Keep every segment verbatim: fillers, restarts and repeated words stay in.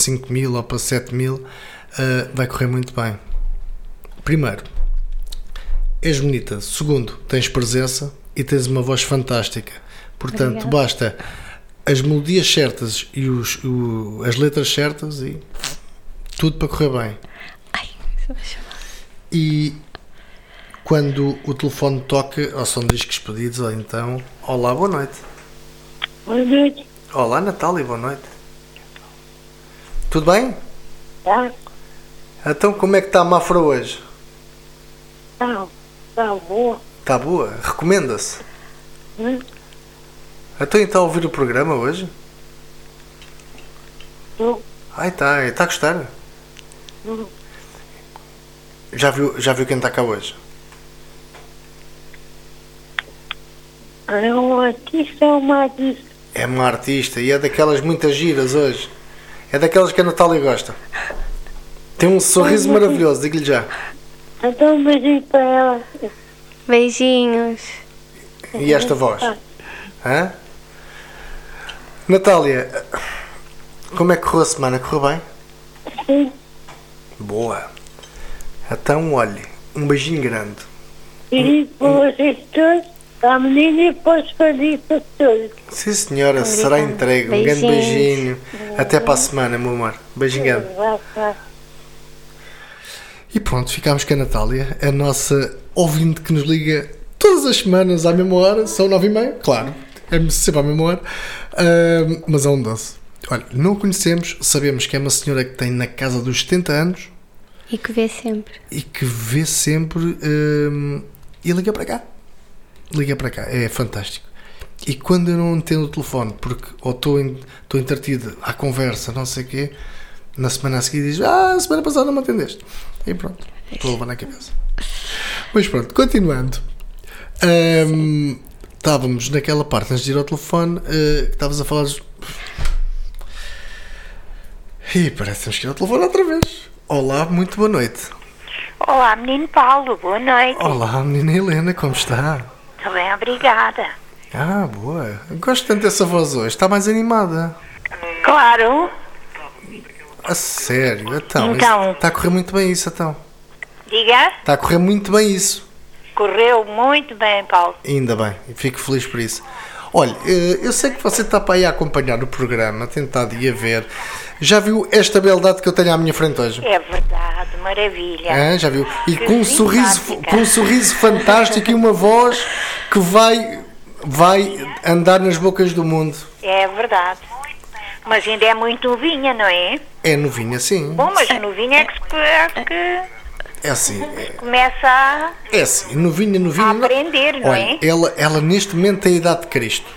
cinco mil ou para sete mil, uh, vai correr muito bem. Primeiro, és bonita. Segundo, tens presença e tens uma voz fantástica. Portanto, Obrigada. Basta as melodias certas e os, o, as letras certas e tudo para correr bem. Ai, e quando o telefone toca ou são discos pedidos, ou então, olá, boa noite. Boa noite. Olá, Natália, boa noite. Tudo bem? Tá. Então, como é que está a Mafra hoje? Tá, tá boa. Está boa? Recomenda-se? Hum? Então, está a ouvir o programa hoje? Tô. Ai, está, está a gostar? Hum. Já viu, já viu quem está cá hoje? É um artista ou uma artista? É uma artista e é daquelas muitas giras hoje. É daquelas que a Natália gosta. Tem um sorriso maravilhoso, digo-lhe já. Então um beijinho para ela. Beijinhos. E esta voz? Hã? Natália, como é que correu a semana? Correu bem? Sim. Boa. Então, olhe, um beijinho grande. E para vocês todos, para a menina e para os filhos para todos. Sim, senhora, Obrigada. será entregue. Um grande Beijinhos. beijinho. Até para a semana, meu amor. Beijinho grande. Vá, vá. E pronto, ficámos com a Natália, a nossa ouvinte que nos liga todas as semanas à mesma hora, são nove e meia, claro, é sempre à mesma hora, uh, mas é um doce. Olha, não conhecemos, sabemos que é uma senhora que tem na casa dos setenta anos E que vê sempre. e que vê sempre uh, e liga para cá. Liga para cá, é fantástico. E quando eu não entendo o telefone, porque ou estou em, estou entretido à conversa, não sei o quê, na semana a seguir diz, ah, a semana passada não me atendeste. E pronto, estou a levar na cabeça. Mas pronto, continuando. Um, estávamos naquela parte antes de ir ao telefone, uh, que estavas a falar. E parece que temos que ir ao telefone outra vez. Olá, muito boa noite. Olá, menino Paulo, boa noite. Olá, menina Helena, como está? Estou bem, obrigada. Ah, boa. Gosto tanto dessa voz hoje, está mais animada. Claro. A sério, então. Então. Isso, está a correr muito bem isso, então. Diga. Está a correr muito bem isso. Correu muito bem, Paulo. Ainda bem, fico feliz por isso. Olha, eu sei que você está para aí a acompanhar o programa, tentado ir a ver. Já viu esta beldade que eu tenho à minha frente hoje? É verdade, maravilha. Ah, já viu? E Que com um, sorriso, simpática. com um sorriso fantástico e uma voz que vai, vai andar nas bocas do mundo. É verdade. Mas ainda é muito novinha, não é? É novinha, sim. Bom, mas novinha é que, se, é que É assim, é, começa a, é assim, novinha, novinha. a aprender, não Olha, é? ela, ela neste momento tem a idade de Cristo.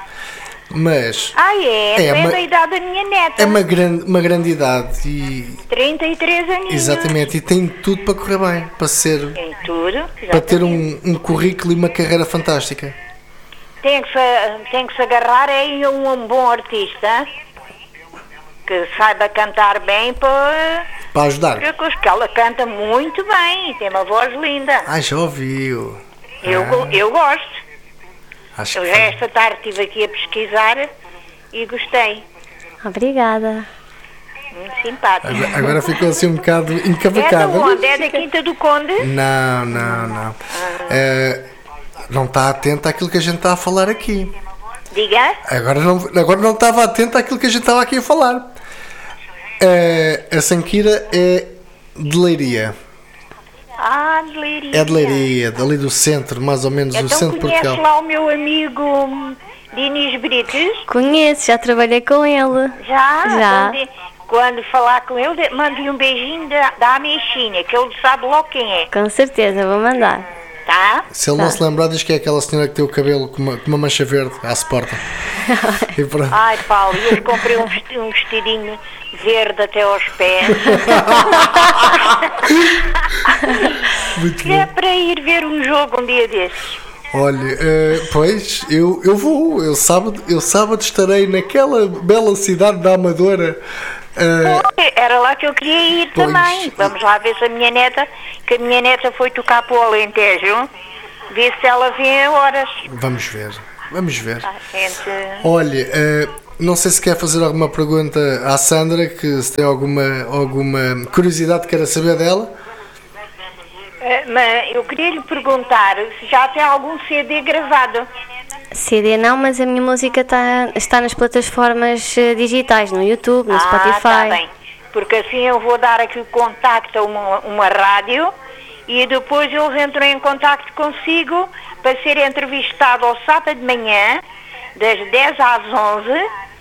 Mas Ah, é? É É, uma- da idade da minha neta. é uma grande, uma grande idade e trinta e três aninhos. exatamente, e tem tudo para correr bem, para ser, Tem tudo. para ter exatamente. um, um currículo e uma carreira fantástica. Tem que se, tem que se agarrar em um, um bom artista que saiba cantar bem para Para ajudar. porque ela canta muito bem, tem uma voz linda. Ah, já ouviu. Eu, Ah, go- eu gosto. acho Eu que já esta tarde estive aqui a pesquisar e gostei. Obrigada. Muito simpático. agora, agora ficou assim um bocado É de encavacada. onde? É da Quinta do Conde? Não, não, não. É, não está atento àquilo que a gente está a falar aqui. Diga. Agora não, agora não estava atento àquilo que a gente estava aqui a falar. É, a Sanquira é de Leiria. Ah, de Leiria. É de Leiria, dali do centro, mais ou menos o Então centro de conhece Portugal. lá o meu amigo hum, Dinis Brites? Conheço, já trabalhei com ele. Já? Já. Quando, quando falar com ele, de- mande-lhe um beijinho da, da Ameixinha, que ele sabe logo quem é, Com certeza, vou mandar. tá? Se ele não se lembrar, diz que é aquela senhora que tem o cabelo com uma, com uma mancha verde à porta. E pronto. Ai, Paulo, eu comprei um, vesti- um vestidinho verde até aos pés. Muito Que é bom. para ir ver um jogo um dia desses. Olha, eh, pois, eu, eu vou. Eu sábado, eu sábado estarei naquela bela cidade da Amadora. eh, Foi, era lá que eu queria ir Pois. também. Vamos lá ver se a minha neta, que a minha neta foi tocar para o Alentejo, ver se ela vem a horas. vamos ver. Vamos ver. A gente... Olha, eh, não sei se quer fazer alguma pergunta à Sandra, que se tem alguma, alguma curiosidade que queira saber dela. Eh, mas eu queria lhe perguntar se já tem algum C D gravado. C D não, mas a minha música tá, está nas plataformas eh, digitais, no YouTube, no Ah, Spotify. está bem. Porque assim eu vou dar aqui o contacto a uma, uma rádio e depois eles entram em contacto consigo para ser entrevistado ao sábado de manhã, das dez às onze,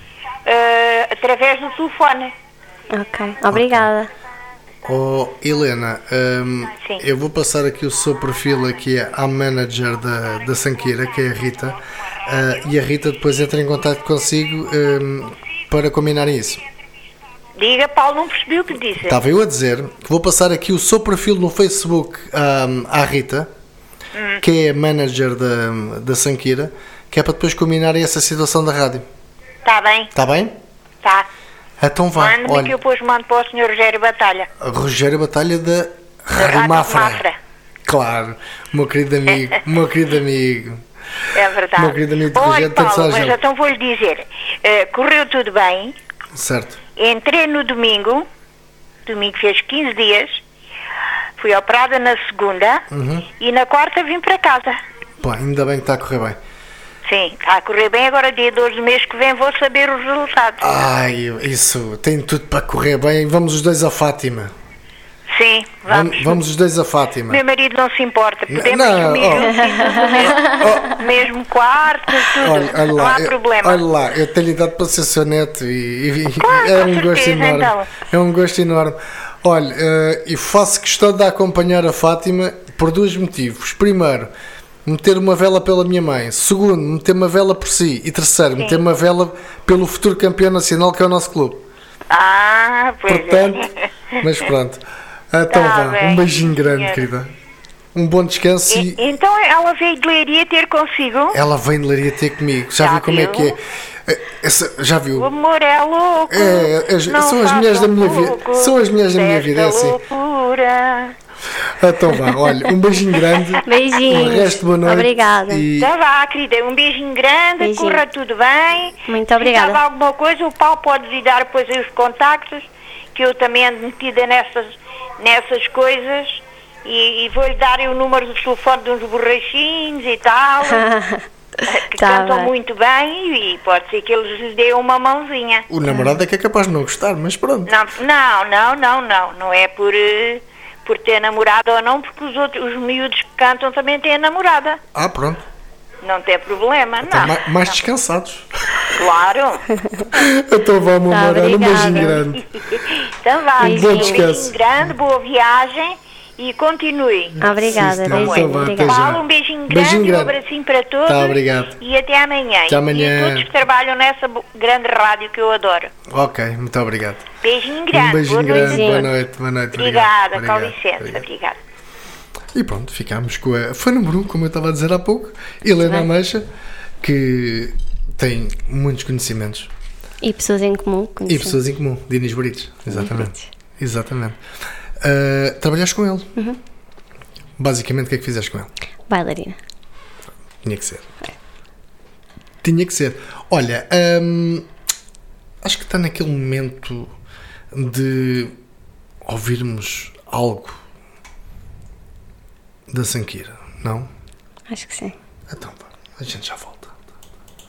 eh, através do telefone. Ok, obrigada. Oh, Helena, hum, Sim. eu vou passar aqui o seu perfil aqui à manager da, da Sanqueira, que é a Rita, ah, e a Rita depois entra em contato consigo hum, para combinarem isso. Diga, Paulo, não percebi o que disse. Estava eu a dizer que vou passar aqui o seu perfil no Facebook hum, à Rita, Hum. que é a manager da, da Sanqueira, que é para depois combinarem essa situação da rádio. Está bem, Está bem? está. Então vá, Mande-me que eu olha, depois mando para o senhor Rogério Batalha. Rogério Batalha da Da Rádio Rádio Mafra. Mafra. Claro, o meu querido amigo, o meu querido amigo. É verdade. Meu querido amigo de Olha, Rogério, tanto Paulo, seja. mas então vou-lhe dizer, eh, correu tudo bem, Certo. entrei no domingo, domingo fez quinze dias, fui operada na segunda Uhum. e na quarta vim para casa. Pá, ainda bem que está a correr bem. Sim, está a correr bem, agora dia doze do mês que vem vou saber os resultados. Ai, isso, tem tudo para correr bem. Vamos os dois a Fátima. Sim, vamos. Vamos, vamos os dois a Fátima. Meu marido não se importa, podemos não, dormir oh. juntos e tudo mesmo, mesmo quarto, tudo, Olha, olha não lá, há eu, problema. olha lá, eu tenho idade para ser seu neto e, e- Claro, é com um gosto certeza, enorme. então. É um gosto enorme. Olha, eh, e faço questão de acompanhar a Fátima por dois motivos. Primeiro, meter uma vela pela minha mãe. Segundo, meter uma vela por si. E terceiro, meter uma vela pelo futuro campeão nacional que é o nosso clube. Ah, pois Portanto, é. mas pronto. Então Tá vá, bem, um beijinho grande, senhora. querida. Um bom descanso E- e então ela veio de Leiria ter consigo? ela vem de Leiria ter comigo. Já, Já viu como é viu? que é? É, essa- já viu? O amor é louco. É, é, não são as mulheres da minha vida. pouco São as mulheres da minha vida, é desta assim. loucura. Então vá, olha, um beijinho grande. Beijinhos. Um resto de boa noite. Obrigada. E Então vá, querida, um beijinho grande, Beijinho. corra tudo bem. Muito Se obrigada. precisar de alguma coisa, o Paulo pode lhe dar depois aí os contactos, que eu também ando metida nessas, nessas coisas. E, e vou-lhe dar aí o número do telefone de uns borrachinhos e tal, que Tá cantam bem. muito bem e pode ser que eles lhes deem uma mãozinha. o namorado é que é capaz de não gostar, mas pronto. Não, não, não, não, não. Não é por, eh, por ter namorado ou não, porque os outros, os miúdos que cantam também têm namorada. Ah, pronto. Não tem problema, Estão não. mais, mais descansados. Claro. Então vá, meu Tá, amor, olha, um obrigada. beijinho grande. Então vá, Um bom um descanso. beijinho grande, boa viagem e continue. Obrigada, Sim, senhora. beijinho. Então vá, até Obrigada. já. Paulo, um beijinho grande, Beijinho um grande. abracinho para todos. Tá, obrigado. E até amanhã. Até amanhã. E a todos que trabalham nessa bo- grande rádio que eu adoro. Ok, muito obrigado. Beijinho Um grande. beijinho boa noite. grande, boa noite, boa noite. Obrigada, obrigado, com licença. obrigado. Obrigada. E pronto, ficámos com a. Foi número um, como eu estava a dizer há pouco, Helena Ameixa, que tem muitos conhecimentos. E pessoas em comum. E conhecemos. pessoas em comum, Dinis Brites, exatamente. Exatamente. Uh, trabalhaste com ele? Uhum. Basicamente, o que é que fizeste com ele? Bailarina. Tinha que ser. Tinha que ser. Olha, hum, acho que está naquele momento de ouvirmos algo da Sanqueira, não? Acho que sim. Então, vá, a gente já volta.